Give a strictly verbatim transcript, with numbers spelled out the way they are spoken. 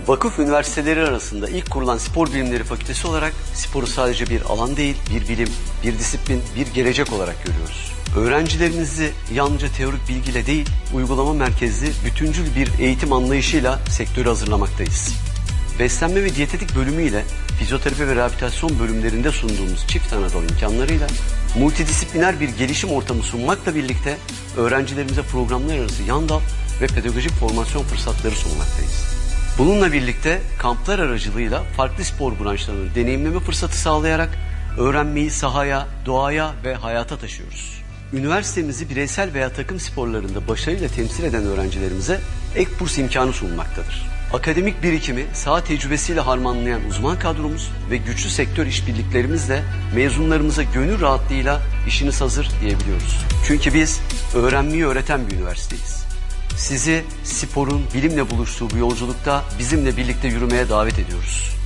Vakıf üniversiteleri arasında ilk kurulan spor bilimleri fakültesi olarak sporu sadece bir alan değil, bir bilim, bir disiplin, bir gelecek olarak görüyoruz. Öğrencilerimizi yalnızca teorik bilgiyle değil, uygulama merkezli, bütüncül bir eğitim anlayışıyla sektöre hazırlamaktayız. Beslenme ve diyetetik bölümüyle fizyoterapi ve rehabilitasyon bölümlerinde sunduğumuz çift anadal imkanlarıyla multidisipliner bir gelişim ortamı sunmakla birlikte öğrencilerimize programlar arası yan dal ve pedagojik formasyon fırsatları sunmaktayız. Bununla birlikte kamplar aracılığıyla farklı spor branşlarını deneyimleme fırsatı sağlayarak öğrenmeyi sahaya, doğaya ve hayata taşıyoruz. Üniversitemizi bireysel veya takım sporlarında başarıyla temsil eden öğrencilerimize ek burs imkanı sunulmaktadır. Akademik birikimi, saha tecrübesiyle harmanlayan uzman kadromuz ve güçlü sektör işbirliklerimizle mezunlarımıza gönül rahatlığıyla işiniz hazır diyebiliyoruz. Çünkü biz öğrenmeyi öğreten bir üniversiteyiz. Sizi sporun bilimle buluştuğu bu yolculukta bizimle birlikte yürümeye davet ediyoruz.